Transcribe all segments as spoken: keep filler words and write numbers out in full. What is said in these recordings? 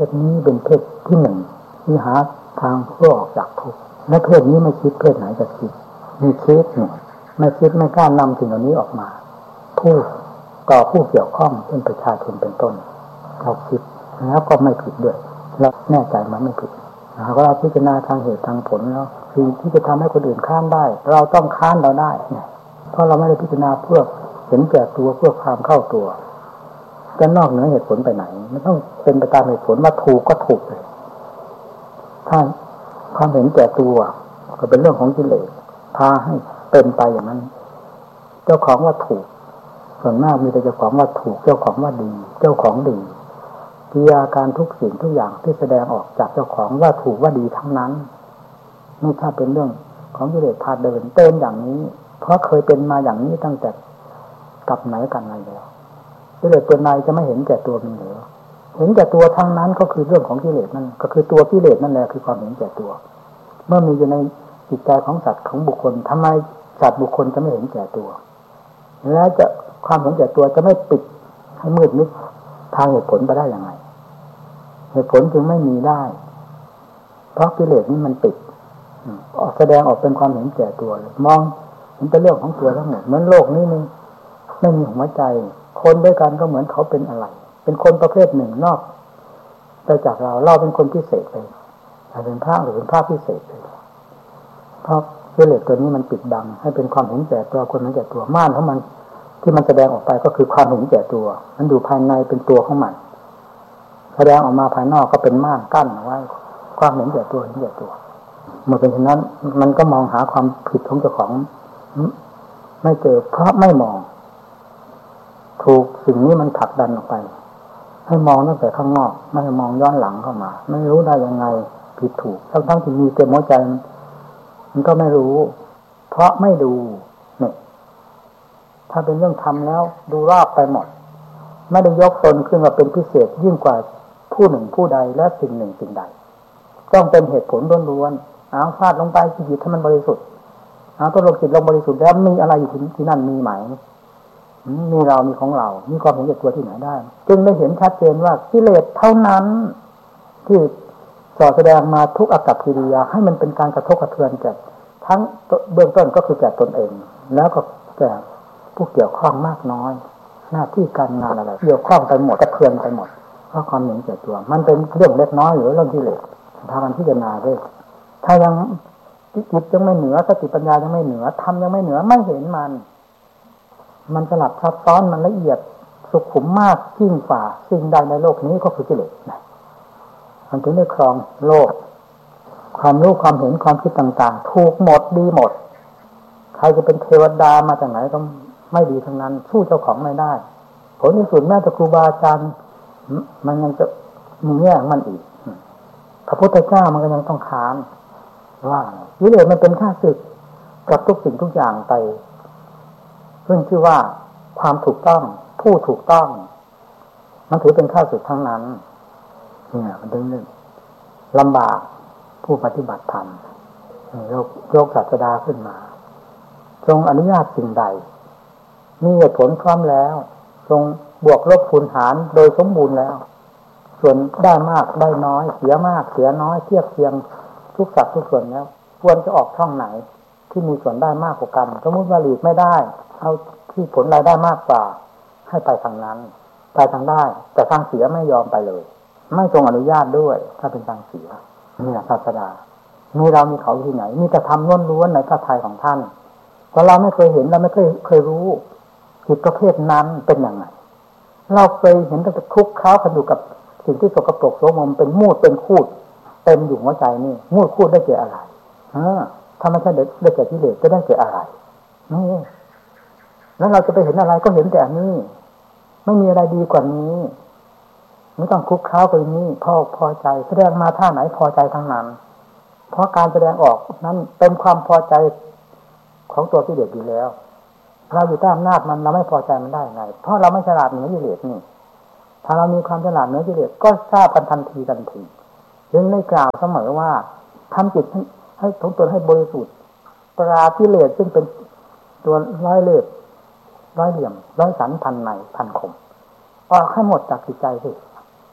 ศนี้เป็นเพศที่หนึ่งที่หาทางเพื่อออกจากทุกข์และเพศนี้ไม่คิดเพศไหนจะคิดมีคิดเนี่ยไม่คิดไม่กล้านำสิ่งเหล่านี้ออกมาผู้ก่อผู้เกี่ยวข้องเป็นประชาชนเป็นต้นเราคิดแล้วก็ไม่ผิดด้วยเราแน่ใจมันไม่ผิดเราก็เราพิจารณาทางเหตุทางผลแล้วสิ่งที่จะทำให้คนอื่นค้านได้เราต้องค้านเราได้เนี่ยเพราะเราไม่ได้พิจารณาเพื่อเห็นแก่ตัวเพื่อความเข้าตัวจะนอกเหนือเหตุผลไปไหนมันต้องเป็นไปตามเหตุผลว่าถูกก็ถูกเลยถ้าความเห็นแก่ตัวก็เป็นเรื่องของกิเลสพาให้เป็นไปอย่างนั้นเจ้าของว่าถูกส่วนมากมีแต่เจ้าของว่าถูกเจ้าของว่าดีเจ้าของดีกิริยาการทุกสิ่งทุกอย่างที่แสดงออกจากเจ้าของว่าถูกว่าดีทั้งนั้นนี่ถ้าเป็นเรื่องของกิเลสพาเดินเป็นอย่างนี้เพราะเคยเป็นมาอย่างนี้ตั้งแต่กับไหนกันไหนแล้วกิเลสตัวไหนจะไม่เห็นแก่ตัวมีหรือเห็นแก่ตัวทั้งนั้นก็คือเรื่องของกิเลสนั่นก็คือตัวกิเลสนั่นแหละคือความเห็นแก่ตัวเมื่อมีอยู่ในจิตใจของสัตว์ของบุคคลทำไมสัตว์บุคคลจะไม่เห็นแก่ตัวแล้วจะความเห็นแก่ตัวจะไม่ปิดให้มืดมิดทางเหตุผลไปได้อย่างไรเหตุผลจึงไม่มีได้เพราะกิเลสนี้มันปิดออกแสดงออกเป็นความเห็นแก่ตัวเลยมองเห็นเป็นเรื่องของตัวทั้งหมดเหมือนโลกนี้นี่ไม่มีหัวใจคนด้วยกันก็เหมือนเขาเป็นอะไรเป็นคนประเภทหนึ่งนอกไปจากเราเราเป็นคนพิเศษไปเป็นพระหรือเป็นพระพิเศษไปเพราะกิเลสตัวนี้มันปิดบังให้เป็นความเห็นแก่ตัวคนเห็นแก่ตัวม่านของมันที่มันแสดงออกไปก็คือความเห็นแก่ตัวมันอยู่ภายในเป็นตัวของมันแสดงออกมาภายนอกก็เป็นม่านกั้นเอาไว้ความเห็นแก่ตัวเห็นแก่ตัวเมื่อเป็นเช่นนั้นมันก็มองหาความผิดของเจ้าของไม่เจอเพราะไม่มองถูกสิ่งนี้มันผลักดันออกไปให้มองตั้งแต่ข้างนอกไม่ให้มองย้อนหลังเข้ามาไม่รู้ได้ยังไงผิดถูกทั้งๆที่มีเต็มหัวใจมันก็ไม่รู้เพราะไม่ดูเนี่ยถ้าเป็นเรื่องทำแล้วดูรอบไปหมดไม่ได้ยกตนขึ้นมาเป็นพิเศษยิ่งกว่าผู้หนึ่งผู้ใดและสิ่งหนึ่งสิ่งใดต้องเป็นเหตุผลล้วนๆเอาฟาดลงไปจิตให้มันบริสุทธิ์เอาตัวลงจิตลงบริสุทธิ์แล้วมีอะไรอยู่ที่นั่นมีไหมมีเรามีของเรามีความเห็นแก่ตัวที่ไหนได้จึงได้เห็นชัดเจนว่ากิเลสเท่านั้นที่ส่อแสดงมาทุกอากัปกิริยาให้มันเป็นการกระทบกระเทือนแก่ทั้งเบื้องต้นก็คือแก่ตนเองแล้วก็แก่ผู้เกี่ยวข้องมากน้อยหน้าที่การงานอะไรเกี่ยวข้องไปหมดกระเทือนไปหมดเพราะความเห็นแก่ตัวมันเป็นเรื่องเล็กน้อยหรือเรื่องกิเลสพากันพิจารณาด้วยถ้ายังจิตยังไม่เหนือสติปัญญายังไม่เหนือธรรมยังไม่เหนือไม่เห็นมันมันสลับซับซ้อนมันละเอียดสุขุมมากยิ่งกว่าสิ่งใดในโลกนี้ก็คือกิเลสมันถึงได้ครองโลกความรู้ความเห็นความคิดต่างๆถูกหมดดีหมดใครจะเป็นเทวดามาจากไหนก็ไม่ดีทั้งนั้นสู้เจ้าของไม่ได้ผลที่สุดแม้แต่ครูบาอาจารย์มันยังจะมีแง่มันอีกพระพุทธเจ้ามันก็ยังต้องค้านว่ากิเลสมันเป็นข้าศึกกับทุกสิ่งทุกอย่างไปซึ่งชื่อว่าความถูกต้องผู้ถูกต้องมันถือเป็นข้าศึกทั้งนั้นเนี่ยมันดึงลำบากผู้ปฏิบัติธรรมยกยกศาสดาขึ้นมาทรงอนุญาตสิ่งใดมีเหตุผลพร้อมแล้วทรงบวกลบคูณหารโดยสมบูรณ์แล้วส่วนได้มากได้น้อยเสียมากเสียน้อยเทียบเทียงทุกสัดทุกส่วนแล้วควรจะออกช่องไหนที่มีส่วนได้มากกว่ากันสมมติว่าหลีกไม่ได้เอาที่ผลรายได้มากกว่าให้ไปทางนั้นไปทางได้แต่ทางเสียไม่ยอมไปเลยไม่ทรงอนุญาตด้วยถ้าเป็นทางเสียนี่แหละศาสดามีเรามีเขาที่ไหนมีแต่ทำล้วนๆในพระทัยของท่านเพราะเราไม่เคยเห็นเราไม่เคยเคยรู้จิตประเภทนั้นเป็นอย่างไรเราเคยเห็นแต่ทุกข์เข้ากันอยู่กับสิ่งที่สกปรกโสมมเป็นมูดเป็นคูดเต็มอยู่หัวใจนี่มูดคูดได้เกิดอะไรเออถ้าไม่ใช่ได้เกิดกิเลสจะได้เกิดอะไรนี่แล้วเราจะไปเห็นอะไรก็เห็นแต่อันนี้ไม่มีอะไรดีกว่านี้ไม่ต้องคุกค้าไปนี้พอพอใจแสดงมาท่าไหนพอใจทั้งนั้นเพราะการแสดงออกนั้นเป็นความพอใจของตัวกิเลสอยู่แล้วเราอยู่ใต้อำนาจมันเราไม่พอใจมันได้ไงเพราะเราไม่ฉลาดเหนือกิเลสนี่ถ้าเรามีความฉลาดเหนือกิเลสก็ทราบกันทันทีทันทีจึงได้กล่าวเสมอว่าทำจิตให้ให้ทงตนให้บริสุทธิ์ปรากิเลสซึ่งเป็นตัวร้อยเล่ห์ร้อยเหลี่ยมร้อยสันพันในพันคมออกให้หมดจากจิตใจสิ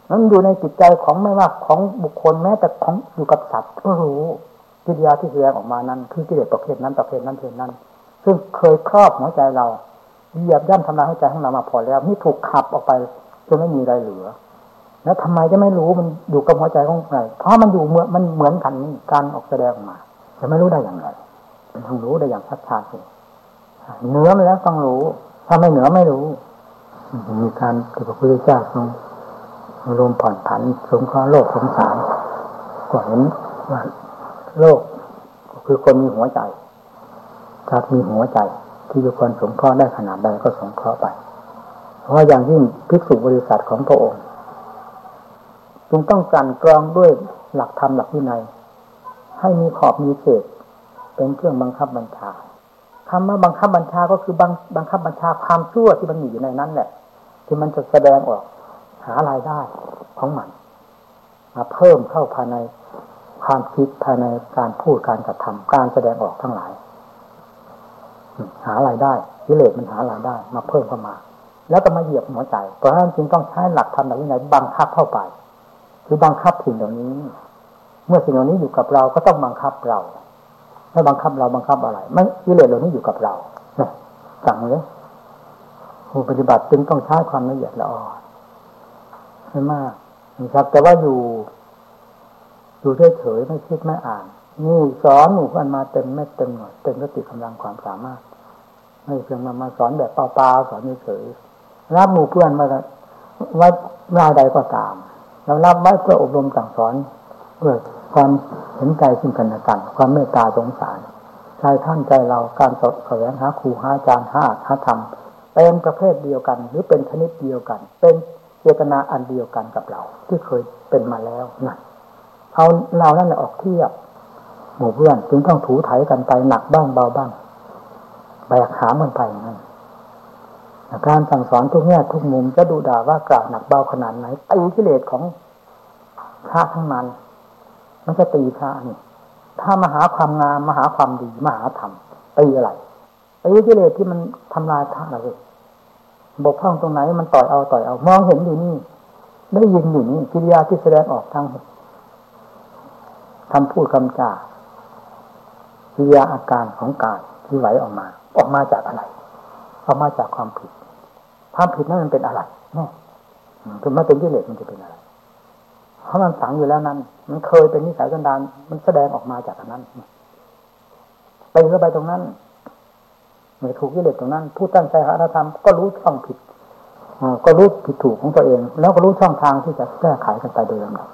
มันอยู่ในจิตใจของไม่ว่าของบุคคลแม้แต่ของอยู่กับสัตว์ก็รู้กิริยาที่แสดงออกมานั้นคือกิเลสประเภทนั้นประเภทนั้นประเภทนั้นซึ่งเคยครอบหัวใจเราเหยียบย่ำทำลายหัวใจของเรามาพอแล้วนี่ถูกขับออกไปจนไม่มีอะไรเหลือแล้วทำไมจะไม่รู้มันอยู่กับหัวใจของใครเพราะมันอยู่เหมือนมันเหมือนกันนี่การออกแสดงออกมาจะไม่รู้ได้อย่างไรมันต้องรู้ได้อย่างชัดชาเลยเหนือมันแล้วต้องรู้ถ้าไม่เหนือไม่รู้มีการที่พระพุทธเจ้าทรงรวมผ่อนผันสงเคราะห์โลกสงสารก็เห็นว่าโลกก็คือคนมีหัวใจถ้ามีหัวใจที่จะควรสงเคราะห์ได้ขนาดใดก็สงเคราะห์ไปเพราะอย่างยิ่งภิกษุบริษัทของพระองค์จึงต้องกลั่นกรองด้วยหลักธรรมหลักวินัยให้มีขอบมีเขตเป็นเครื่องบังคับบัญชาคำว่าบังคับบัญชาก็คือบังบังคับบัญชาความชั่วที่มันมีอยู่ในนั้นแหละที่มันจะแสดงออกหารายได้ของมันมาเพิ่มเข้าภายในความคิดภายในการพูดการกระทำการแสดงออกทั้งหลายหารายได้กิเลสมันหารายได้มาเพิ่มเข้ามาแล้วก็มาเหยียบหัวใจเพราะฉะนั้นจึงต้องใช้หลักธรรมหลักวินัยบังคับเข้าไปคือบังคับสิ่งเหล่านี้เมื่อสิ่งเหล่านี้อยู่กับเราก็ต้องบังคับเราไม่บังคับเราบังคับอะไรไม่กิเลสเหล่านี้อยู่กับเราเนี่ยสั่งเลยผู้ปฏิบัติจึงต้องใช้ความละเอียดละออไม่มากนะครับแต่ว่าอยู่อยู่เฉยๆไม่คิดไม่อ่านนี่สอนหมู่กันมาเต็มไม่เต็มหน่อยเต็มสติกำลังความสามารถไม่เพียงมามาสอนแบบเปล่าๆสอนเฉยๆรับหมู่เพื่อนมาไว้รายใดก็ตามเรารับไว้เพื่ออบรมสั่งสอนเพื่อความเห็นใจซึ่งกันและกันความเมตตาสงสารใจท่านใจเราการสอบแสวงหาครูหาอาจารย์หาหาธรรมเป็นประเภทเดียวกันหรือเป็นชนิดเดียวกันเป็นเจตนาอันเดียวกันกับเราที่เคยเป็นมาแล้วนั่นเอาเรานั่นแหละออกเทียบหมู่เพื่อนจึงต้องถูไถกันไปหนักบ้างเบาบ้างแบกหามกันไปนั่นการสั่งสอนทุกแง่ทุกมุมจะดูด่าว่ากล่าวหนักเบาขนาดไหนตีกิเลสของพระทั้งนั้นมันจะตีพระนี่ถ้ามาหาความงามมาหาความดีมาหาธรรมตีอะไรตีกิเลสที่มันทำลายพระอะไรบกพร่องตรงไหนมันต่อยเอาต่อยเอามองเห็นอยู่นี่ได้ยินอยู่นี่กิริยาที่แสดงออกทางคำพูดคำจากิริยาอาการของกายที่ไหลออกมาออกมาจากอะไรออกมาจากความผิดความผิดนั้นมันเป็นอะไรเนี่ยถึงไม่เป็นกิเลสมันจะเป็นอะไรเพราะมันฝังอยู่แล้วนั้นมันเคยเป็นนิสัยสันดานมันแสดงออกมาจากอันนั้นไปเข้าไปตรงนั้นเมื่อถูกกิเลสตรงนั้นผู้ตั้งใจหาธรรมก็รู้ช่องผิดก็รู้ผิดถูกของตัวเองแล้วก็รู้ช่องทางที่จะแก้ไขกันไปโดยลำดับ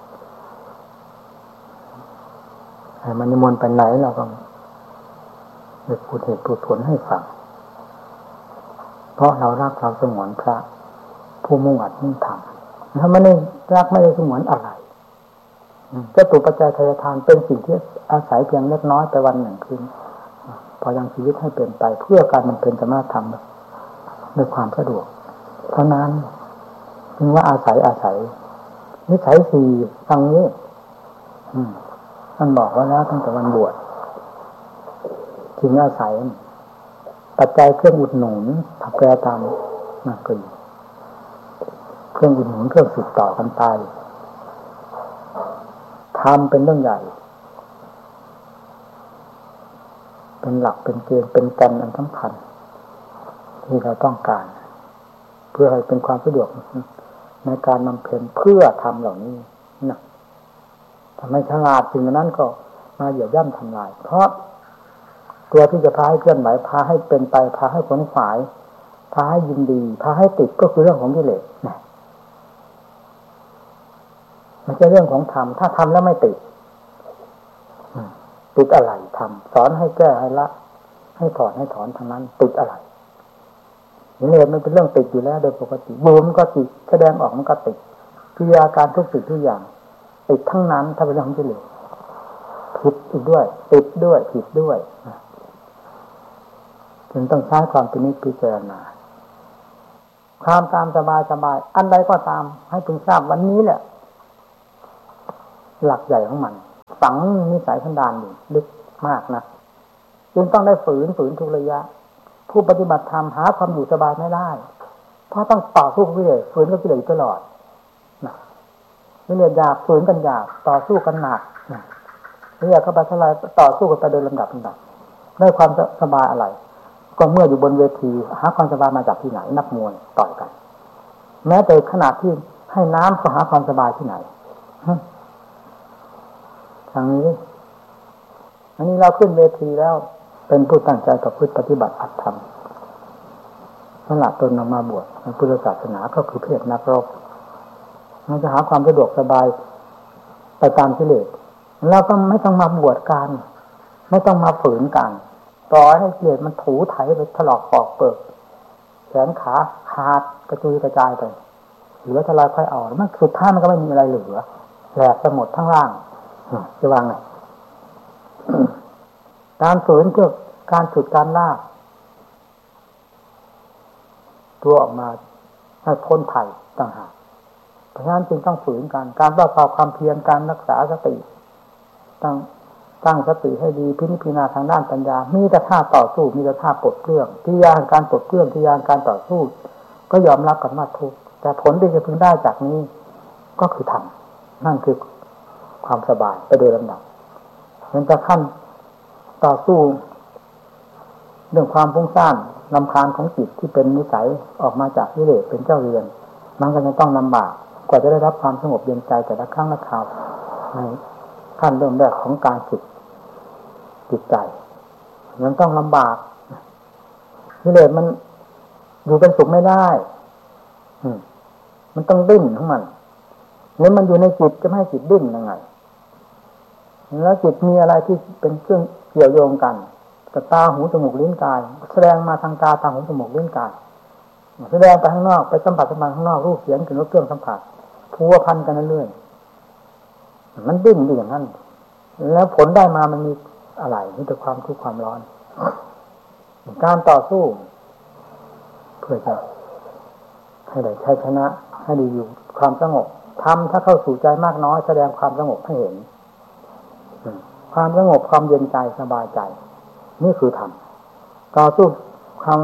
มันนิมนต์ไปไหนเราก็เด็กพูดเหตุพูดผลให้ฟังเพราะเรารักเราสงวนพระผู้มุ่งอัดมุ่งทำถ้าไม่ได้รักไม่ได้สงวนอะไรเจ้าตุปัจจัยทายทานเป็นสิ่งที่อาศัยเพียงเล็กน้อยไปวันหนึ่งคืนพอยังชีวิตให้เป็นไปเพื่อการมันเป็นสามารถทำด้วยความสะดวกเท่านั้นจึงว่าอาศัยอาศัยนิสัยสี่ทางนี้ท่านบอกว่าแล้วตั้งแต่วันบวชจึงอาศัยปัจจัยเครื่องอุดหนุนถักแปรตามมากกว่าเครื่องอุดหนุนเครื่องสืบต่อกันไปทำเป็นเรื่องใหญ่เป็นหลักเป็นเกณฑ์เป็นแกนอันสำคัญที่เราต้องการเพื่อให้เป็นความสะดวกในการนำเพลเพื่อทำเหล่านี้นะทำให้ฉลาดสิ่งนั้นก็มาเหยียบย่ำทำลายเพราะตัวที่จะพาให้เคลื่อนไหวพาให้เป็นไปพาให้ขวนขวายพาให้ยินดีพาให้ติดก็คือเรื่องของกิเลสนะมันจะเรื่องของธรรมถ้าทำแล้วไม่ติดติดอะไรทำสอนให้แก้ให้ละให้ถอนให้ถอนทางนั้นติดอะไรกิเลสมันเป็นเรื่องติดอยู่แล้วโดยปกติบูมก็ติดแสดงออกมันก็ติดกิริยาการทุกสิ่งทุกอย่างติดทั้งนั้นถ้าเป็นเรื่องของกิเลสผิดอีกด้วยติดด้วยผิดด้วยจึงต้องใช้ความพินิจพิจารณาความตามสบายสบายอันใดก็ตามให้พึงทราบวันนี้แหละหลักใหญ่ของมันฝังนิสัยสันดานอยู่ลึกมากนะจึงต้องได้ฝืนฝืนทุกระยะผู้ปฏิบัติธรรมหาความอยู่สบายไม่ได้เพราะต้องต่อสู้กับกิเลสฝืนกับกิเลสตลอดนะนี่เรียกหยาบฝืนกันหยาบต่อสู้กันหนักเรียกเข้าไปเท่าไรต่อสู้กันไปโดยลำดับลำดับได้ความสบายอะไรก็เมื่ออยู่บนเวทีหาความสบายมาจากที่ไหนนักมวยต่อยกันแม้แต่ขนาดที่ให้น้ำก็หาความสบายที่ไหนทางนี้อันนี้เราขึ้นเวทีแล้วเป็นผู้ตั้งใจกับพุทธปฏิบัติอัตธรรมสละตนออกมาบวชในพุทธศาสนาก็คือเพศนักรบเราจะหาความสะดวกสบายไปตามกิเลสเราก็ไม่ต้องมาบวชกันไม่ต้องมาฝืนกันปล่อยให้กิเลสมันถูไถไปถลอกปอกเปิกแขนขาขาดกระจุยกระจายไปเหลือทลายค่อยเอามันสุดท้ายมันก็ไม่มีอะไรเหลือแหลกไปหมดทั้งร่างจะวางไง การฝืนคือการฉุดการลากตัวออกมาให้พ้นภัยต่างหากเพราะฉะนั้นจึงต้องฝืนกันการประกอบความเพียรการรักษาสติตั้งตั้งสติให้ดีพิจารณาทางด้านปัญญามีแต่ท่าต่อสู้มีแต่ท่าปลดเปลื้องที่ยานการปลดเปลื้องที่ยานการต่อสู้ก็ยอมรับกันว่าทุกข์แต่ผลที่จะพึงได้จากนี้ก็คือธรรมนั่นคือความสบายไปโดยลำดับมันจะขั้นต่อสู้เรื่องความฟุ้งซ่านรำคาญของจิตที่เป็นนิสัยออกมาจากกิเลสเป็นเจ้าเรือนมันก็ยังต้องลำบากกว่าจะได้รับความสงบเย็นใจแต่ละครั้งละคราวในขั้นเริ่มแรกของการฝึกจิตใจมันต้องลำบากกิเลสมันอยู่เป็นสุขไม่ได้มันต้องดิ้นของมันแล้วมันอยู่ในจิตจะไม่ให้จิตดิ้นยังไงแล้วจิตมีอะไรที่เป็นเครื่องเกี่ยวโยงกันกับตาหูจมูกลิ้นกายแสดงมาทางตาตาหูจมูกลิ้นกายแสดงไปข้างนอกไปสัมผัสสัมพันธ์ข้างนอกรูปเสียงกลิ่นรสเครื่องสัมผัสพัวพันกันเรื่อยๆมันดิ้นอยู่อย่างนั้นแล้วผลได้มามันมีอะไรนี่แต่ความทุกข์ความร้อนการต่อสู้เพื่อจะให้ได้ชัยชนะให้ได้อยู่ความสงบทำถ้าเข้าสู่ใจมากน้อยแสดงความสงบให้เห็นความสงบความเย็นใจสบายใจนี่คือธรรมต่อสู้ความ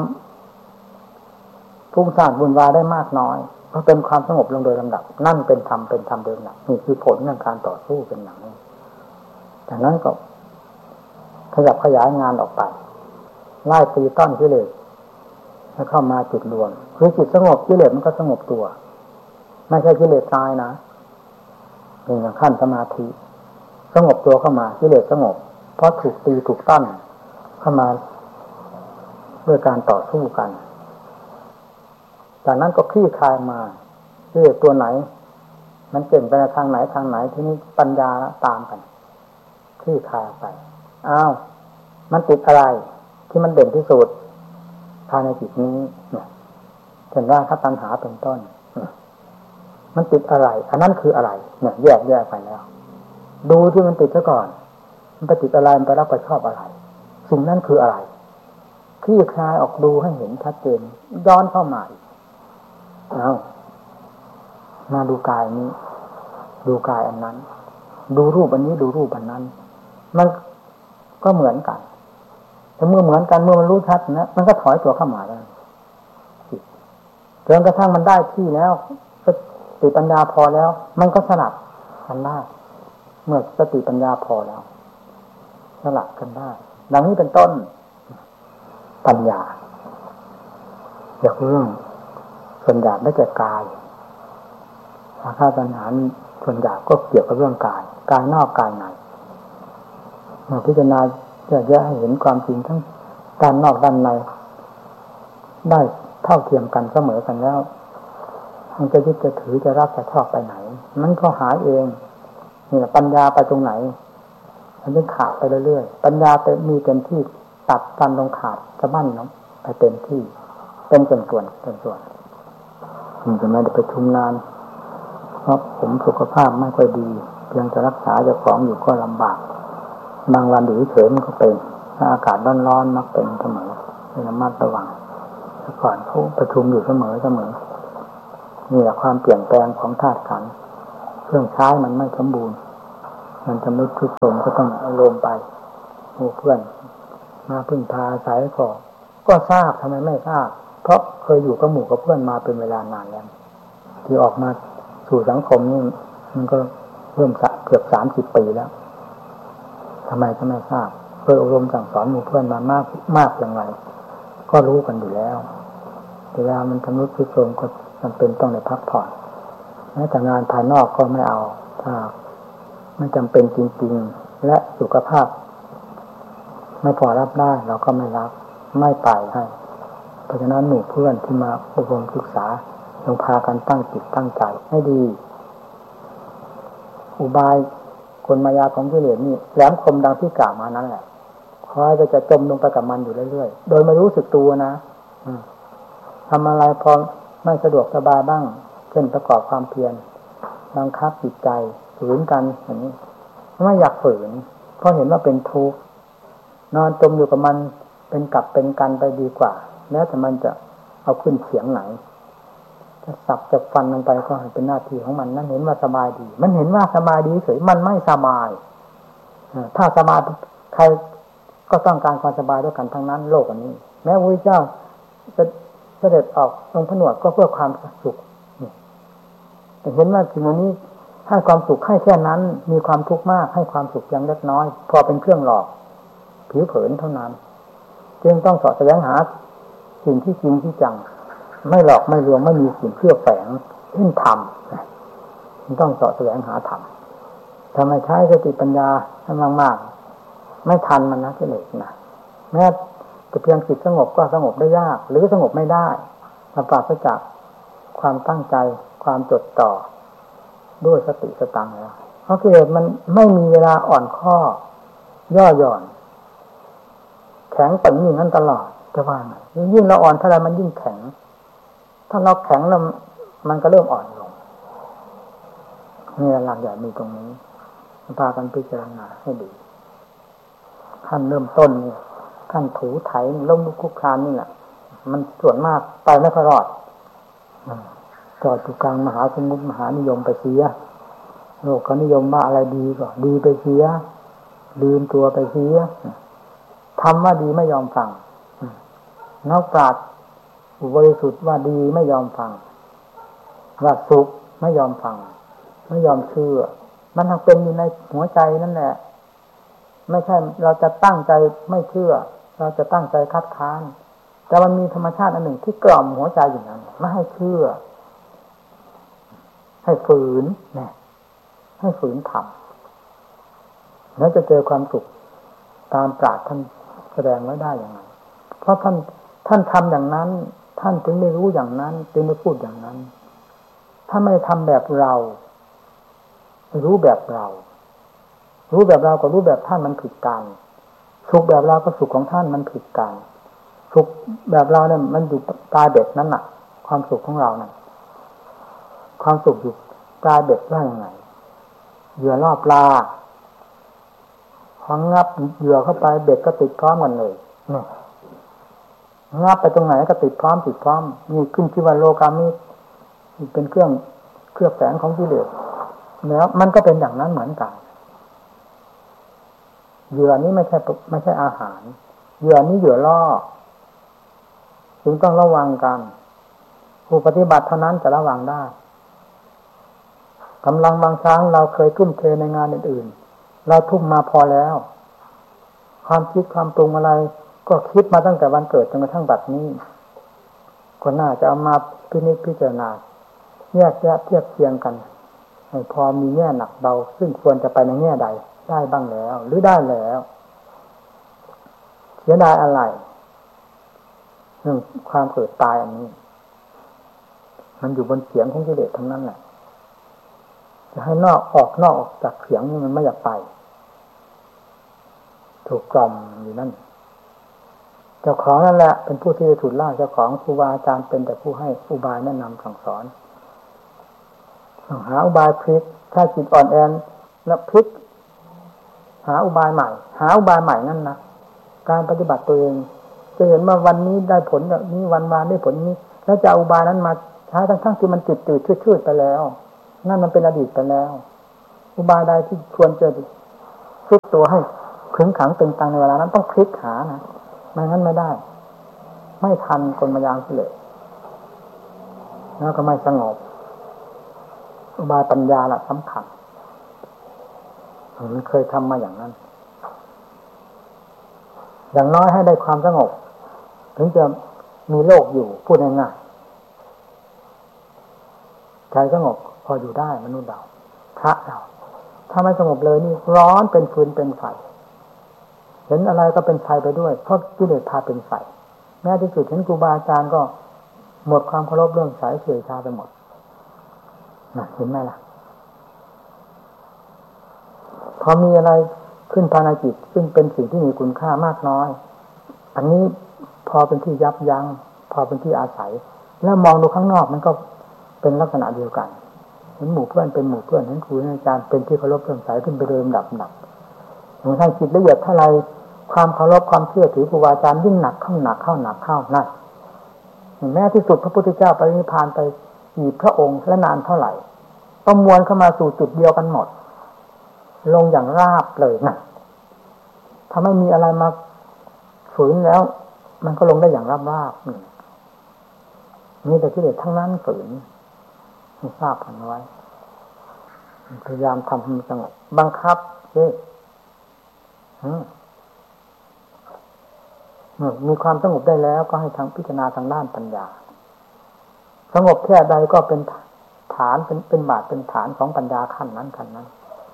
ฟุ้งซ่านวุ่นวายได้มากน้อยก็เป็นความสงบลงโดยลำดับนั่นเป็นธรรมเป็นธรรมโดยลำดับนี่คือผลของการต่อสู้เป็นอย่างนี้จากนั้นก็ขยับขยายงานออกไปไล่ตีต้อนกิเลสให้เข้ามาจุดรวมคือจิตสงบกิเลสมันก็สงบตัวไม่ใช่กิเลสตายนะเป็นอย่างขั้นสมาธิสงบตัวเข้ามากิเลสสงบเพราะถูกตีถูกต้อนเข้ามาด้วยการต่อสู้กันจากนั้นก็คลี่คลายมากิเลสตัวไหนมันเก่งไปในทางไหนทางไหนที่นี้ปัญญาตามกันคลี่คลายไปอ้าวมันติดอะไรที่มันเด่นที่สุดภายในจิตนี้เนี่ยเห็นว่าถ้าตัณหาเป็นต้นมันติดอะไรอันนั้นคืออะไรเนี่ยแยกแยกไปแล้วดูที่มันติดซะก่อนมันไปติดอะไรมันไปรับไปชอบอะไรสิ่งนั้นคืออะไรคลี่คลายออกดูให้เห็นชัดเจนย้อนเข้ามาอีกเอามาดูกายนี้ดูกายอันนั้นดูรูปอันนี้ดูรูปอันนั้นมันก็เหมือนกันแต่เมื่อเหมือนกันเมื่อมันรู้ชัดนะมันก็ถอยตัวเข้ามาแล้วจนกระทั่งมันได้ที่แล้วสติปัญญาพอแล้วมันก็สลัดกันได้เมื่อสติปัญญาพอแล้วสลัดกันได้ดังนี้เป็นต้นปัญญาเกี่ยวกับเรื่องส่วนหยาบได้แก่กายอาคาปัญหาส่วนหยาบก็เกี่ยวกับเรื่องกายกายนอกกายในเมื่อพิจารณาจะแยกให้เห็นความจริงทั้งด้านนอกด้านในได้เท่าเทียมกันเสมอกันแล้วมันจะยึดจะถือจะรักจะชอบไปไหนมันก็หายเองนี่แหละปัญญาไปตรงไหนมันจะขาดไปเรื่อยๆปัญญาเต็มมีเต็มที่ตัดฟันลงขาดจะบั้นลงไปเต็มที่เป็นส่วนส่วนส่วนส่วนมันจะไม่ได้ไปชุมนานเพราะผมสุขภาพไม่ค่อยดีเพียงจะรักษาเจ้าของอยู่ก็ลำบากบางวันอยู่เฉยมันก็เป็นถ้าอากาศร้อนๆมักเป็นเสมอเป็นระมัดระวังแต่ก่อนเขาประชุมอยู่เสมอเสมอนี่แหละความเปลี่ยนแปลงของธาตุขันธ์เครื่องใช้มันไม่สมบูรณ์มันจะไม่ทุกสมก็ต้องอารมณ์ไปโอ้เพื่อนมาพึ่งพาอาศัยก็ก็ทราบทำไมไม่ทราบเพราะเคยอยู่กับหมู่กับเพื่อนมาเป็นเวลานานแล้วที่ออกมาสู่สังคมนี่มันก็เริ่มเกือบสามสิบปีแล้วทำไมจะไม่ทราบเคยอบรมสั่งสอนหมู่เพื่อนมามากมากอย่างไรก็รู้กันอยู่แล้วเวลามันทำนุษย์ผู้ชมก็มันเป็นต้องในพักผ่อนแม้แต่งานภายนอกก็ไม่เอาถ้าไม่จำเป็นจริงๆและสุขภาพไม่พอรับได้เราก็ไม่รับไม่ไปให้เพราะฉะนั้นหมู่เพื่อนที่มาอบรมศึกษาต้องพากันตั้งจิตตั้งใจให้ดีอุบายกลมายาของกิเลสนี่แหลมคมดังที่กล่าวมานั้นแหละคอยจะจะจมลงไปกับมันอยู่เรื่อยๆโดยไม่รู้สึกตัวนะทำอะไรพอไม่สะดวกสบายบ้างเช่นประกอบความเพียรบังคับจิตใจฝืนกันอย่างนี้ไม่อยากฝืนเพราะเห็นว่าเป็นทุกข์นอนจมอยู่กับมันเป็นกลับเป็นกันไปดีกว่าแล้วแต่มันจะเอาขึ้นเสียงไหนจะสับจะฟันลงไปก็เป็นหน้าที่ของมันนั่นเห็นว่าสบายดีมันเห็นว่าสบายดีเฉยมันไม่สบายถ้าสบายใครก็ต้องการความสบายด้วยกันทั้งนั้นโลกอันนี้แม้พระพุทธเจ้าจะเสด็จออกลงผนวดก็เพื่อความสุขแต่เห็นว่าสิ่งนี้ให้ความสุขให้แค่นั้นมีความทุกข์มากให้ความสุขยังเล็กน้อยพอเป็นเครื่องหลอกผิวเผินเท่านั้นจึงต้องสอดแสวงหาสิ่งที่จริงที่จังไม่หลอกไม่ลวงไม่มีสิ่งเคลือบแฝงขึ้นธรรมต้องสอดแสวงหาธรรมทำไมใช้สติปัญญาให้มากๆไม่ทันมันนะกิเลสนะแม้จะเพียงจิตสงบก็สงบได้ยากหรือสงบไม่ได้มันปราศจากความตั้งใจความจดจ่อด้วยสติสตังแล้วเพราะกิเลสมันไม่มีเวลาอ่อนข้อย่อหย่อนแข็งปังอย่างนั้นตลอดจะว่าไงยิ่งเราอ่อนเท่าไรมันยิ่งแข็งถ้าเราแข็งแล้วมันก็เริ่มอ่อนลงนี่หลักใหญ่มีตรงนี้พากันพิจารณาให้ดีขั้นเริ่มต้นนี่ขั้นถูไถล้มลุกคลุกคลานนี่แหละมันส่วนมากไปไม่ค่อยรอดจอดอยู่กลางมหาสมุทรมหานิยมไปเสียโลกก็นิยมว่าอะไรดีก็ดีไปเสียลืมตัวไปเสียทำว่าดีไม่ยอมฟังนักปราชญ์อุบริสุทธิ์ว่าดีไม่ยอมฟังว่าสุขไม่ยอมฟังไม่ยอมเชื่อมันทั้งเป็นอยู่ในหัวใจนั่นแหละไม่ใช่เราจะตั้งใจไม่เชื่อเราจะตั้งใจคัดค้านแต่มันมีธรรมชาติอันหนึ่งที่กล่อมหัวใจอยู่นั้นไม่ให้เชื่อให้ฝืนเนี่ยให้ฝืนทำแล้วจะเจอความสุขตามปราชญ์ท่านแสดงไว้ได้อย่างไรเพราะท่านท่านทำอย่างนั้นท่านถึงได้รู้อย่างนั้นจึงได้พูดอย่างนั้นถ้าไม่ทำแบบเรารู้แบบเรารู้แบบเรากับรู้แบบท่านมันผิดกันสุขแบบเรากับสุขของท่านมันผิดกันสุขแบบเราเนี่ยมันอยู่ปลายเบ็ดนั่นน่ะความสุขของเรานั่นความสุขอยู่ปลายเบ็ดว่าอย่างไรเหยื่อล่อปลาพองับเหยื่อเข้าไปเบ็ดก็ติดพร้อมกันเลยนี่งับไปตรงไหนก็ติดพร้อมติดพร้อมนี่ขึ้นชื่อว่าโลกามิเป็นเครื่องเครื่องแฝงของกิเลสแล้วมันก็เป็นอย่างนั้นเหมือนกันเหยื่อนี้ไม่ใช่ไม่ใช่อาหารเหยื่อนี้เหยื่อล่อจึงต้องระวังกันผู้ปฏิบัติเท่านั้นจะระวังได้กำลังบางครั้งเราเคยทุ่มเทในงานอื่นๆเราทุ่มมาพอแล้วความคิดความปรุงอะไรก็คิดมาตั้งแต่วันเกิดจนกระทั่งบัดนี้ก็น่าจะเอามาพินิจพิจารณาแยกแยะเทียบเทียงกันให้พอมีแง่หนักเบาซึ่งควรจะไปในแง่ใดได้บ้างแล้วหรือได้แล้วเสียดายอะไรเรื่องความเกิดตายอันนี้มันอยู่บนเสียงของกิเลสทั้งนั้นแหละจะให้นอกออกนอกออกจากเสียงนี่มันไม่อยากไปถูกกล่อมอยู่นั่นเจ้าของนั่นแหละเป็นผู้ที่ถูกล่าเจ้าของครูบาอาจารย์เป็นแต่ผู้ให้อุบายแนะนำสั่งสอนหาอุบายพลิกถ้าจิตอ่อนแอแล้วพลิกหาอุบายใหม่หาอุบายใหม่นั่นนะการปฏิบัติตัวเองจะเห็นว่าวันนี้ได้ผลแบบนี้วันวานได้ผลนี้แล้วจะอุบายนั้นมาใช้ทั้งๆที่มันติดติดชืดๆไปแล้วนั่นมันเป็นอดีตไปแล้วอุบายใดที่ควรจะฝึกตัวให้ขึงขังตึงตังในเวลานั้นต้องพลิกหานะไม่งั้นไม่ได้ไม่ทันกลมายากิเลสแล้วก็ไม่สงบอุบายปัญญาละสำคัญมันเคยทำมาอย่างนั้นอย่างน้อยให้ได้ความสงบถึงจะมีโลกอยู่พูดง่ายๆใจสงบพออยู่ได้มนุษย์เราพระเราถ้าไม่สงบเลยนี่ร้อนเป็นฟืนเป็นไฟเห็นอะไรก็เป็นไฟไปด้วยเพราะกิเลสพาเป็นไฟแม้ที่สุดเห็นครูบาอาจารย์ก็หมดความเคารพเรื่องสายเฉยชาไปหมดน่ะเห็นไหมล่ะพอมีอะไรขึ้นภายในจิตซึ่งเป็นสิ่งที่มีคุณค่ามากน้อยอันนี้พอเป็นที่ยับยั้งพอเป็นที่อาศัยแล้วมองดูข้างนอกมันก็เป็นลักษณะเดียวกันเห็นหมู่เพื่อนเป็นหมู่เพื่อนเห็นครูอาจารย์เป็นที่เคารพเรื่องสายขึ้นไปเรื่อยๆดับดับหนึ่งทางจิตละเอียดเท่าไรความเคารพความเชื่อถือครูอาจารย์ยิ่งหนักเข้าหนักเข้าหนักเข้านั่นแม้ที่สุดพระพุทธเจ้าปรินิพพานไปกี่พระองค์และนานเท่าไหร่ประมวลเข้ามาสู่จุดเดียวกันหมดลงอย่างราบเลยนะถ้าไม่มีอะไรมาฝืนแล้วมันก็ลงได้อย่างราบราบนี่แต่กิเลสทั้งนั้นฝืนให้ทราบกันไว้พยายามทำให้มันสงบบังคับเอ๊ะมีความสงบได้แล้วก็ให้ทางพิจารณาทางด้านปัญญาสงบแค่ใดก็เป็นฐานเป็นเป็นบาทเป็นฐานของปัญญาขั้นนั้นขั้นนั้น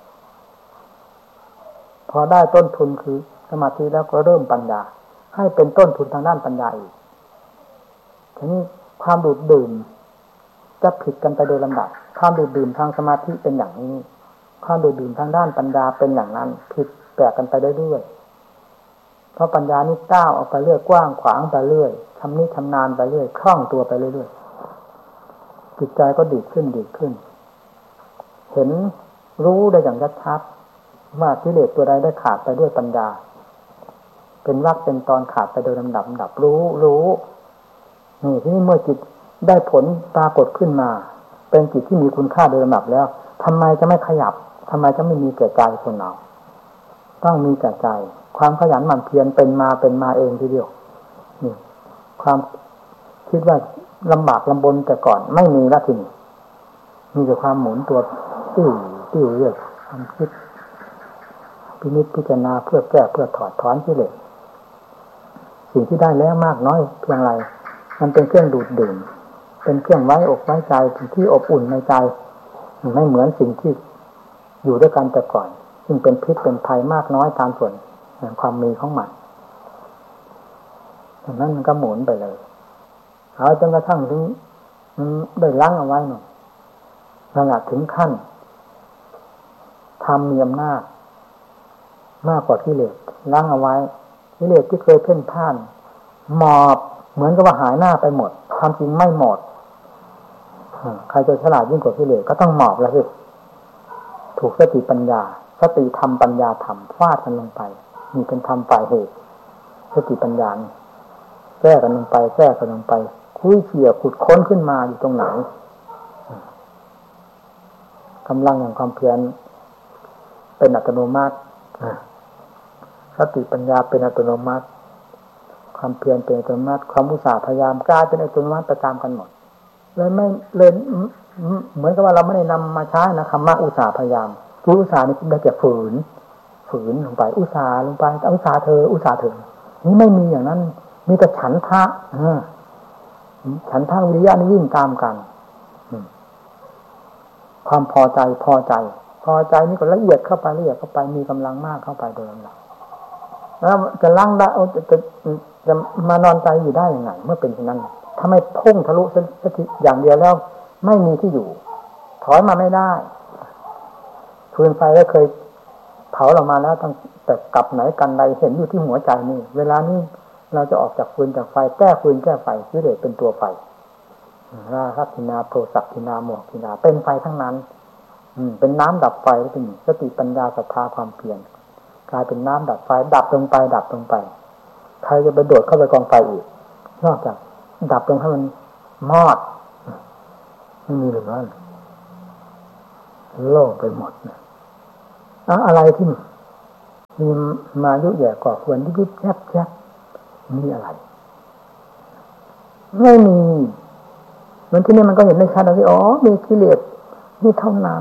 พอได้ต้นทุนคือสมาธิแล้วก็เริ่มปัญญาให้เป็นต้นทุนทางด้านปัญญาอีกทีนี้ความดูดดื่มจะผิดกันไปโดยลำดับความดูดดื่มทางสมาธิเป็นอย่างนี้ความดูดดื่มทางด้านปัญญาเป็นอย่างนั้นผิดแปลกกันไปเรื่อยๆเพราะปัญญานี่ก้าวออกไปเรื่อยกว้างขวางไปเรื่อยชำนิชำนาญไปเรื่อยคล่องตัวไปเรื่อยๆจิตใจก็ดีขึ้นดีขึ้นเห็นรู้ได้อย่างชัดๆว่ากิเลสตัวใดได้ขาดไปด้วยปัญญาเป็นวรรคเป็นตอนขาดไปโดยลำดับลำดับรู้รู้นี่ที่นี่เมื่อจิตได้ผลปรากฏขึ้นมาเป็นจิตที่มีคุณค่าโดยลำดับแล้วทำไมจะไม่ขยับทำไมจะไม่มีแก่ใจคนเราต้องมีแก่ใจความขยันหมั่นเพียรเป็นมาเป็นมาเองทีเดียวนี่ความคิดว่าลำบากลำบนแต่ก่อนไม่มีแล้วทีนี้มีแต่ความหมุนตัวติ้วติ้วเรื่อยความคิดพินิจพิจารณาเพื่อแก้เพื่อถอดถอนกิเลสสิ่งที่ได้แล้วมากน้อยเพียงไรมันเป็นเครื่องดูดดื่มเป็นเครื่องไว้อกไว้ใจที่อบอุ่นในใจไม่เหมือนสิ่งที่อยู่ด้วยกันแต่ก่อนซึ่งเป็นพิษเป็นภัยมากน้อยตามส่วนแห่งความมีของมันดังนั้นมันก็หมุนไปเลยเอาจนกระทั่งถึงได้ล้างเอาไว้หน่อยระดับถึงขั้นทำมีอำนาจมากกว่ากิเลสล้างเอาไว้กิเลสที่เคยเพ่นพ่านหมอบเหมือนกับว่าหายหน้าไปหมดความจริงไม่หมดใครจะฉลาดยิ่งกว่ากิเลสก็ต้องหมอบแล้วสิถูกสติปัญญาสติธรรมปัญญาธรรมฟาดกันลงไปมีเป็นธรรมฝ่ายเหตุสติปัญญาแก้กันลงไปแก้กันลงไปคุยเขี่ยขุดค้นขึ้นมาอยู่ตรงไหนกำลังแห่งความเพียรเป็นอัตโนมัติสติปัญญาเป็นอัตโนมัติความเพียรเป็นอัตโนมัติความอุตสาห์พยายามกลายเป็นอัตโนมัติประจำกันหมดเลยไม่เลยเหมือนกับว่าเราไม่ได้นำมาใช้นะคำว่าอุตสาห์พยายามอุตสาห์นี่ได้แต่ฝืนฝืนลงไปอุตสาห์ลงไปอุตสาห์เธออุตสาห์เธอนี่ไม่มีอย่างนั้นมีแต่ฉันทะฉันทะวิริยะนี่ยิ่งตามกันความพอใจพอใจพอใจนี่ก็ละเอียดเข้าไปละเอียดเข้าไปมีกำลังมากเข้าไปโดยลำดับแล้วจะล้างได้จะจะจะมานอนใจอยู่ได้ยังไงเมื่อเป็นเช่นนั้นถ้าไม่พุ่งทะลุสักทีอย่างเดียวแล้วไม่มีที่อยู่ถอยมาไม่ได้ฟืนไฟก็เคยเผาเรามาแล้วตั้งแต่กลับไหนกันใดเห็นอยู่ที่หัวใจนี่เวลานี้เราจะออกจากฟืนจากไฟแก้ฟืนแก้ไฟกิเลสเป็นตัวไฟราคะทินาโทสะทินาโมหทินาเป็นไฟทั้งนั้นเป็นน้ำดับไฟแล้วเป็นสติปัญญาศรัทธาความเพียรกลายเป็นน้ำดับไฟดับลงไปดับลงไปใครจะไปโดดเข้าไปกองไฟอีกนอกจากดับลงให้มันมอดไม่มีเหลือโล่งไปหมดนะอะไรที่มีมายุแย่ก่อควรยิบแยบแยบมีอะไรไม่มีมันที่นี่มันก็เห็นได้ชัดนะที่อ๋อมีกิเลสนี่เท่านั้น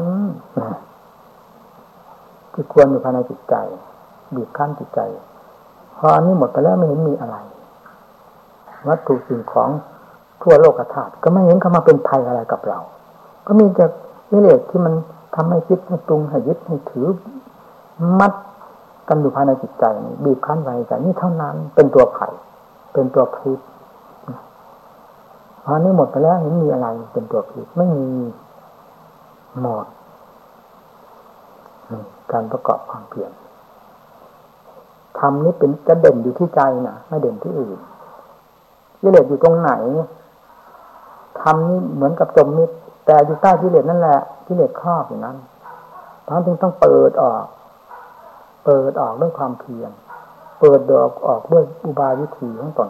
ที่ควรอยู่ภายในจิตใจบีบคั้นจิตใจพออันนี้หมดไปแล้วไม่เห็นมีอะไรวัตถุสิ่งของทั่วโลกธาตุก็ไม่เห็นเข้ามาเป็นภัยอะไรกับเราก็มีแต่กิเลสที่มันทำให้คิดให้ปรุงให้ยึดให้ถือมัดกันอยู่ภายในจิตใจบีบคั้นไว้ใจนี่เท่านั้นเป็นตัวไผ่เป็นตัวพิษพอนี้หมดไปแล้วเห็นมีอะไรเป็นตัวพิษไม่มีหมดการประกอบความเพียรธรรมนี้เป็นจะเด่นอยู่ที่ใจนะไม่เด่นที่อื่นกิเลสอยู่ตรงไหนธรรมนี่เหมือนกับจมมิดแต่อยู่ใต้กิเลสนั่นแหละกิเลสครอบอยู่นั้นเพราะฉะนั้นต้องเปิดออกเปิดออกด้วยความเพียรเปิดออกออกด้วยอุบายวิธีของตน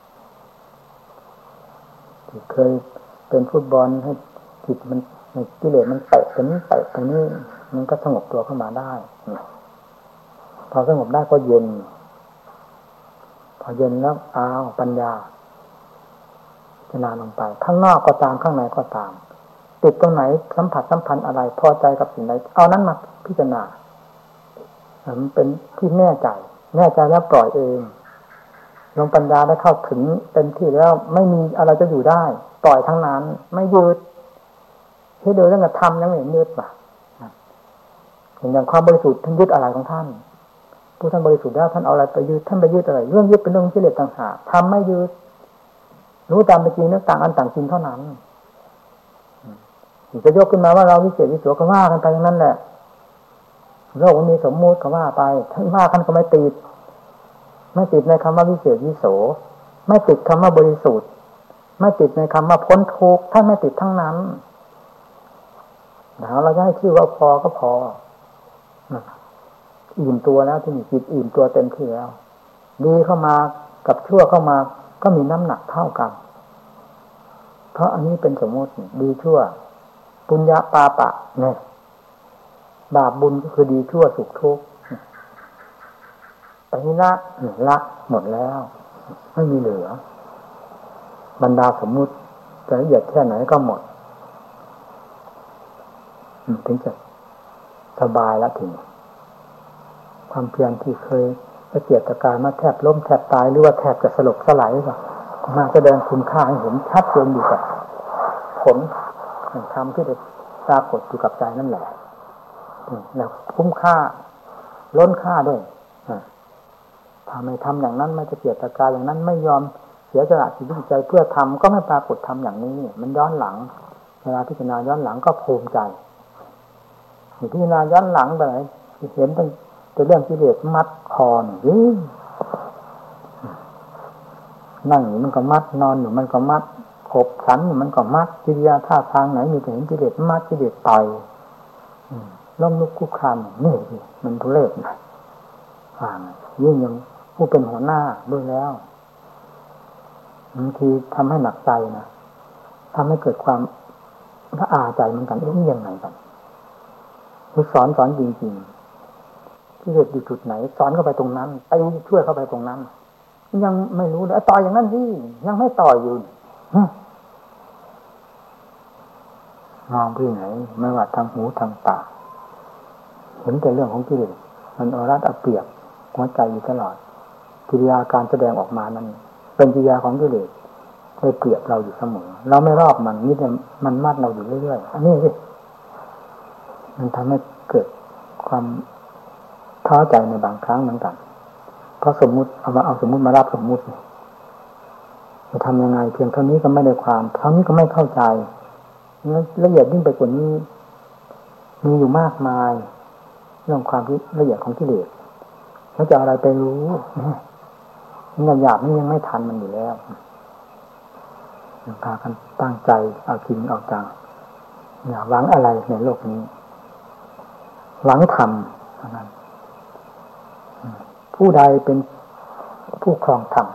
ที่เคยเป็นฟุตบอลให้จิตมันกิเลสมันเตะตรงนี้เตะตรงนี้มันก็สงบตัวเข้ามาได้พอสงบได้ก็เย็นพอเย็นแล้วอ้าวปัญญาจะนานลงไปข้างนอกก็ตามข้างในก็ตามติดตรงไหนสัมผัสสัมพันธ์อะไรพอใจกับสิ่งใดเอานั้นมาพิจารณามันเป็นที่แน่ใจแน่ใจแล้วปล่อยเองลงปัญญาได้เข้าถึงเต็มที่แล้วไม่มีอะไรจะอยู่ได้ปล่อยทั้งนั้นไม่ยึดที่โดยเรื่องธรรมยังไม่เห็นยึดป่ะอย่างความบริสุทธิ์ท่านยึดอะไรของท่านผู้ท่านบริสุทธิ์แล้วท่านเอาอะไรไปยึดท่านไปยึดอะไรเรื่องยึดเป็นเรื่องกิเลสต่างหากทำไม่ยึดรู้ตามเป็นจริงนึกต่างอันต่างจริงเท่านั้นจะยกขึ้นมาว่าเราวิเศษวิโสก็ว่ากันไปอย่างนั้นแหละโลกมันมีสมมุติก็ว่าไปท่านว่าท่านก็ไม่ติดไม่ติดในคำว่าวิเศษวิโสไม่ติดคำว่าบริสุทธิ์ไม่ติดในคำว่าพ้นทุกข์ท่านไม่ติดทั้งนั้นเราจะให้ชื่อว่าพอก็พออิ่มตัวแล้วที่นี่จิตอิ่มตัวเต็มที่แล้วดีเข้ามากับชั่วเข้ามาก็มีน้ำหนักเท่ากันเพราะอันนี้เป็นสมมติดีชั่วปุญญาปาปะเนี่ยบาปบุญก็คือดีชั่วสุขทุกข์ไปนี่ละละหมดแล้วไม่มีเหลือบรรดาสมมุติจะละเอียดแค่ไหนก็หมดถึงจะสบายแล้วถึงความเพียรที่เคยตะเกียกตะกายมาแทบล้มแทบตายหรือว่าแทบจะสลบสลายก็มาแสดงคุณค่าให้เห็นชัดเจนอยู่กับผลแห่งธรรมที่ได้ปรากฏอยู่กับใจนั่นแหละแล้วคุ้มค่าล้นค่าด้วยถ้าไม่ทำอย่างนั้นไม่ตะเกียกตะกายอย่างนั้นไม่ยอมเสียสละชีวิตใจเพื่อทำก็ไม่ปรากฏทำอย่างนี้มันย้อนหลังเวลาพิจารณาย้อนหลังก็ภูมิใจพิจารณาย้อนหลังไปไหนเห็นเป็นเป็นเรื่องกิเลสมัดคอนี่นั่งอยู่มันก็มัดนอนอยู่มันก็มัดขบฉันอยู่มันก็มัดกิริยาท่าทางไหนมีแต่เห็นกิเลสมัดกิเลสต่อยล้มลุกคุกคานนี่มันทุเรศนะฟังยิ่งยังผู้เป็นหัวหน้าด้วยแล้วบางทีทำให้หนักใจนะทำให้เกิดความละอาใจเหมือนกันเอ๊ะยังไงกันคือสอนสอนจริงๆที่เหตุอยู่จุดไหนสอนเข้าไปตรงนั้นไปช่วยเข้าไปตรงนั้นยังไม่รู้เลยต่ออย่างนั้นสิยังไม่ต่ออยู่มองที่ไหนไม่ว่าทางหูทางตาเห็นแต่เรื่องของกิเลสมันเอารัดเอาเปรียบหัวใจอยู่ตลอดกิริยาการแสดงออกมานั้นเป็นกิริยาของกิเลสเคยเปรียบเราอยู่เสมอเราไม่รอบมันนี่แต่มันมัดเราอยู่เรื่อยๆอันนี้สิมันทำให้เกิดความท้อใจในบางครั้งเหมือนกันเพราะสมมุติเอามาเอาสมมุติมารับสมมุติจะทำยังไงเพียงเท่านี้ก็ไม่ได้ความเท่านี้ก็ไม่เข้าใจละเอียดยิ่งไปกว่านี้มีอยู่มากมายเรื่องความละเอียดของกิเลสแล้วจะอะไรไปรู้นี่หยาบๆนี่ยังไม่ทันมันอยู่แล้วยังพากันตั้งใจเอาจริงเอาจังอย่าหวังอะไรในโลกนี้หวังธรรมเท่านั้นผู้ใดเป็นผู้ครองธรรม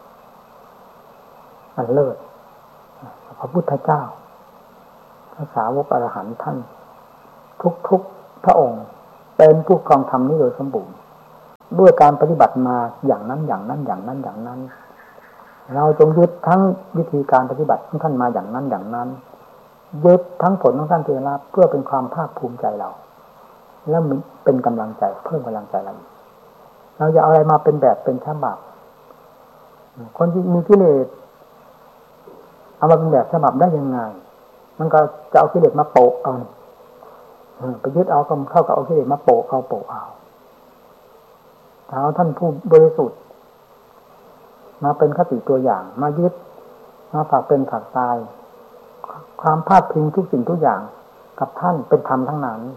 อันเลิศพระพุทธเจ้าพระสาวกอรหันต์ท่านทุกๆพระองค์เป็นผู้ครองธรรมนี้โดยสมบูรณ์ด้วยการปฏิบัติมาอย่างนั้นอย่างนั้นอย่างนั้นอย่างนั้นเราจงยึดทั้งวิธีการปฏิบัติของท่านมาอย่างนั้นอย่างนั้นยึดทั้งผลทั้งการเทระเพื่อเป็นความภาคภูมิใจเราแล้วมันเป็นกำลังใจเพิ่มกำลังใจเราเราจะเอาอะไรมาเป็นแบบเป็นฉบับคนที่มีกิเลสเอามาเป็นแบบฉบับได้ยังไงมันก็จะเอากิเลสมาโปะเอาไปยึดเอาก็เข้ากับเอากิเลสมาโปะเอาโปะเอาถ้าเอาท่านผู้บริสุทธิ์มาเป็นคติตัวอย่างมายึดมาฝากเป็นฝากตายความพาดพิงทุกสิ่งทุกอย่างกับท่านเป็นธรรมทั้งนั้น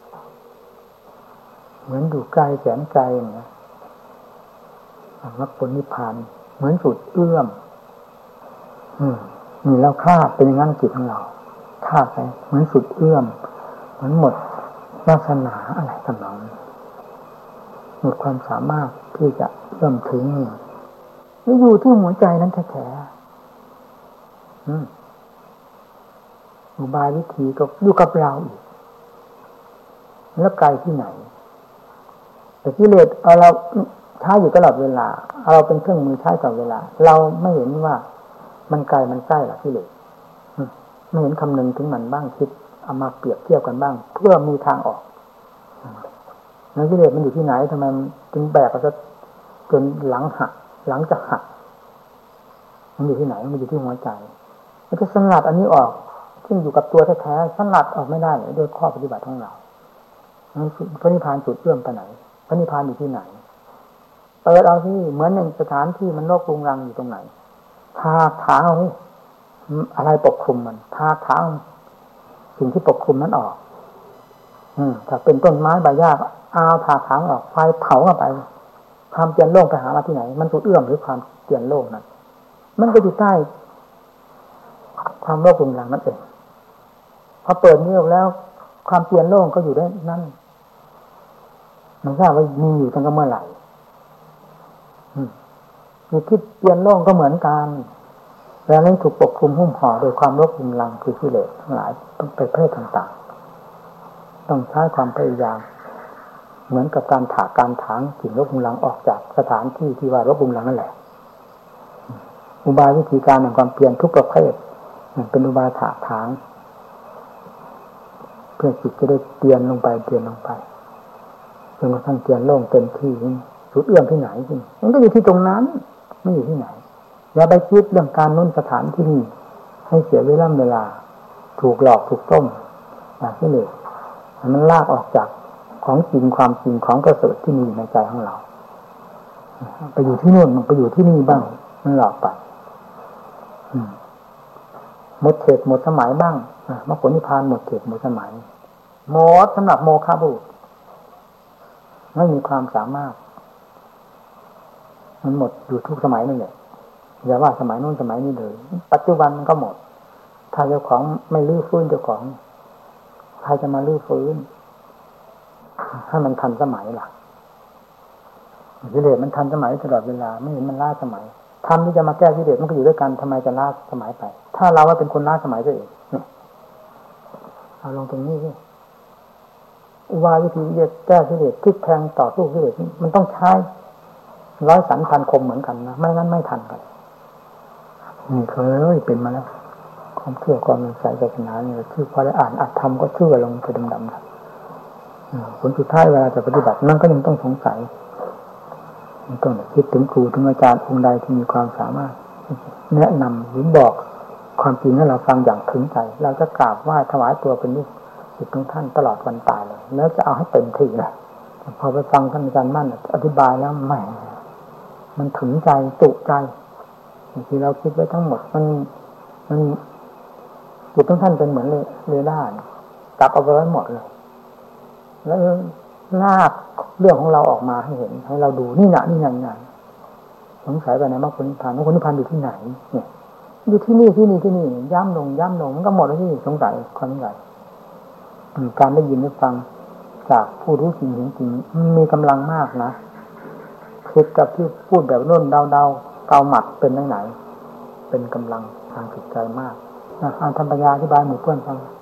เหมือนอยู่ไกลแสนไกลนะมรรคผลนิพพานเหมือนสุดเอื้อมอืมนี่เราคาดเป็นอย่างนั้นจิตของเราคาดไปเหมือนสุดเอื้อมเหมือนหมดวาสนาอะไรต่างๆหมดความสามารถที่จะเอื้อมถึงนี่อยู่ที่หัวใจนั้นแท้ๆอืมอุบายวิธีก็อยู่กับเราอีกแล้วไกลที่ไหนแต่กิเลสเอาเราใช้อยู่ตลอดเวลาเอาเราเป็นเครื่องมือใช้ตลอดเวลาเราไม่เห็นว่ามันไกลมันใกล้หรอกกิเลสไม่เห็นคำนึงถึงมันบ้างคิดเอามาเปรียบเทียบกันบ้างเพื่อมีทางออกแล้วกิเลสมันอยู่ที่ไหนทำไมจึงแบกเอาซะจนหลังหักหลังจะหักมันอยู่ที่ไหนมันอยู่ที่หัวใจมันจะสลัดอันนี้ออกซึ่งอยู่กับตัวแท้ๆสลัดออกไม่ได้เลยโดยข้อปฏิบัติของเราพระนิพพานจุดเอื้อมไปไหนพระนิพพานอยู่ที่ไหนเปิดเอาที่เหมือนหนึ่งสถานที่มันโลกรุงรังอยู่ตรงไหนทาถางเอาอะไรปกคลุมมันทาถางสิ่งที่ปกคลุมนั้นออกอืมถ้าเป็นต้นไม้ใบหญ้าเอาทาถางออกไฟเผาเข้าไปความเปลี่ยนโล่งไปหามาที่ไหนมันจุดเอื้อมหรือความเปลี่ยนโล่งนั้นมันก็อยู่ใต้ความโลกรุงรังนั่นเองพอเปิดนี้ออกแล้วความเปลี่ยนโล่งก็อยู่ได้นั่นมันทราบว่ามีอยู่ตั้งแต่เมื่อไหร่มีคิดเปลี่ยนโล่งก็เหมือนกันแล้วนั้นถูกปกคลุมหุ้มห่อโดยความโลภรุงรังคือกิเลสทั้งหลายเป็นเพศต่างๆต้องใช้ความพยายามเหมือนกับการถากการถางสิ่งโลภรุงรังออกจากสถานที่ที่ว่าโลภรุงรังนั่นแหละอุบายวิธีการแห่งความเปลี่ยนทุกประเภทเป็นอุบายถากถางเพื่อจิตจะได้เปลี่ยนลงไปเปลี่ยนลงไปจนกระทั่งเปลี่ยนโล่งเต็มที่สุดเอื้อมที่ไหนจริงมันก็อยู่ที่ตรงนั้นไม่อยู่ที่ไหนอย่าไปคิดเรื่องการนู้นสถานที่นี่ให้เสียเวลาเวลาถูกหลอกถูกต้มอย่างที่เลยมันลากออกจากของจริงความจริงของประเสริฐที่มีในใจของเราไปอยู่ที่นู่นมันไปอยู่ที่นี่บ้างมันหลอกไปหมดเขตหมดสมัยบ้างมรรคผลนิพพานหมดเขตหมดสมัยหมดสำหรับโมฆะบุรุษไม่มีความสามารถมันหมดอยู่ทุกสมัยนั่นแหละอย่าว่าสมัยโน้นสมัยนี้เลยปัจจุบันมันก็หมดถ้าเจ้าของไม่ลื้อฟื้นเจ้าของใครจะมาลื้อฟื้นให้มันทันสมัยล่ะกิเลสมันทันสมัยตลอดเวลาไม่เห็นมันล้าสมัยทำที่จะมาแก้กิเลสมันก็อยู่ด้วยกันทำไมจะล้าสมัยไปถ้าเราว่าเป็นคนล้าสมัยตัวเองเนี่ยเอาลงตรงนี้สิอุบายวิธีจะแก้กิเลสพลิกแพลงต่อสู้กิเลสมันต้องใช้ร้อยสันพันคมเหมือนกันนะไม่งั้นไม่ทันกันนี่เคยเป็นมาแล้วความเชื่อความสงสัยศาสนาเนี่ยชื่อพอได้อ่านอัตธรรมก็เชื่อลงไปดำๆผลสุดท้ายเวลาจะปฏิบัตินั่นก็ยังต้องสงสัยมันต้องคิดถึงครูถึงอาจารย์องค์ใดที่มีความสามารถแนะนำหรือบอกความจริงให้เราฟังอย่างถึงใจเราจะกราบไหว้ถวายตัวเป็นลูกศิษย์ของท่านตลอดวันตายเลยแล้วจะเอาให้เต็มที่เลยพอไปฟังท่านอาจารย์มั่นอธิบายแล้วไม่มันถึงใจจุใจที่เราคิดไว้ทั้งหมดมันมันจุดของท่านเป็นเหมือนเรดาร์จับเอาไว้หมดเลยแล้วลากเรื่องของเราออกมาให้เห็นให้เราดูนี่นะนี่นะนี่นะสงสัยไปไหนมรรคผลนิพพานมรรคผลนิพพานอยู่ที่ไหนเนี่ยอยู่ที่นี่ที่นี่ที่นี่ย้ำลงย้ำลงมันก็หมดแล้วที่สงสัยความสงสัยการได้ยินได้ฟังจากผู้รู้จริงเห็นจริงมีกำลังมากนะคิดกับที่พูดแบบโน่นเดาเดาเกาหมัดเป็นไหนไหนเป็นกำลังทางจิตใจมากอ่านธรรมปัญญาอธิบายหมู่เพื่อนฟัง